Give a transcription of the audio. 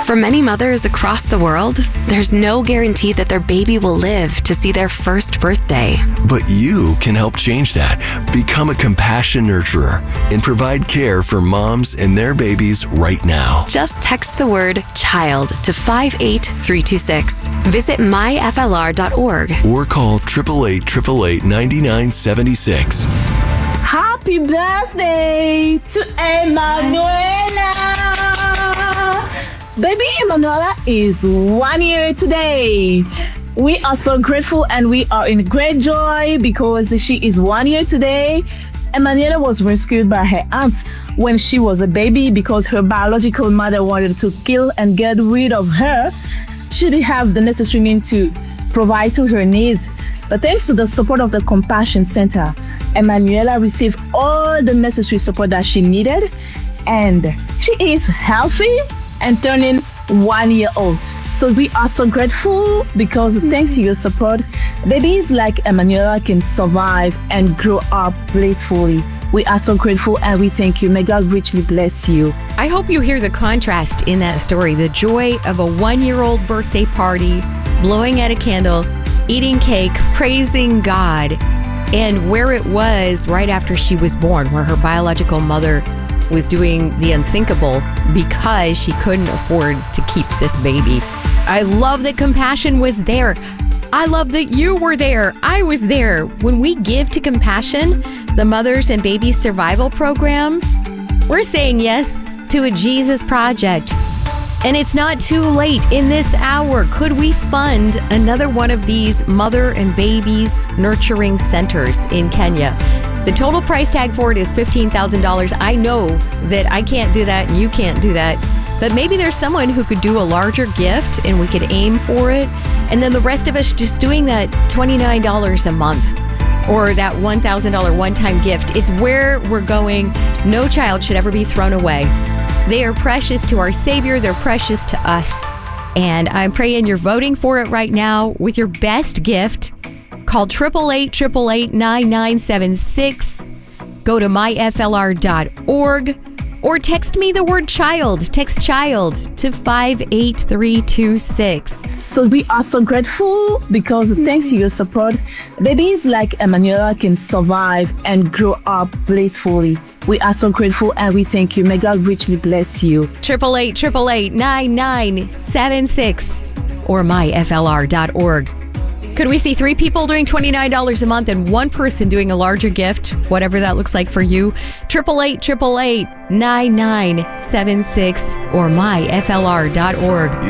For many mothers across the world, there's no guarantee that their baby will live to see their first birthday. But you can help change that. Become a compassion nurturer and provide care for moms and their babies right now. Just text the word CHILD to 58326. Visit myflr.org. Or call 888-888-9976. Happy birthday to Emanuela! Baby Emanuela is 1 year today. We are so grateful and we are in great joy because she is 1 year today. Emanuela was rescued by her aunt when she was a baby because her biological mother wanted to kill and get rid of her. She didn't have the necessary means to provide to her needs. But thanks to the support of the Compassion Center, Emanuela received all the necessary support that she needed, and she is healthy and turning 1 year old. So we are so grateful because thanks to your support, babies like Emanuela can survive and grow up blissfully. We are so grateful and we thank you. May God richly bless you. I hope you hear the contrast in that story. The joy of a 1-year-old birthday party, blowing out a candle, eating cake, praising God, and where it was right after she was born, where her biological mother was doing the unthinkable because she couldn't afford to keep this baby. I love that Compassion was there. I love that you were there. I was there. When we give to Compassion, the Mothers and Babies Survival Program, we're saying yes to a Jesus project. And it's not too late in this hour. Could we fund another one of these mother and babies nurturing centers in Kenya? The total price tag for it is $15,000. I know that I can't do that and you can't do that, but maybe there's someone who could do a larger gift and we could aim for it. And then the rest of us just doing that $29 a month or that $1,000 one-time gift. It's where we're going. No child should ever be thrown away. They are precious to our Savior. They're precious to us. And I'm praying you're voting for it right now with your best gift. Call 888-888-9976. Go to myflr.org or text me the word child. Text child to 58326. So we are so grateful because thanks to your support, babies like Emanuela can survive and grow up blissfully. We are so grateful and we thank you. May God richly bless you. 888-888-9976 or myflr.org. Could we see 3 people doing $29 a month and 1 person doing a larger gift, whatever that looks like for you? 888-888-9976 or myflr.org.